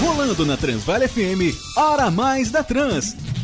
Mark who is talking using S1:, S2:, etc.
S1: Rolando na Transvale FM, Hora Mais da Trans.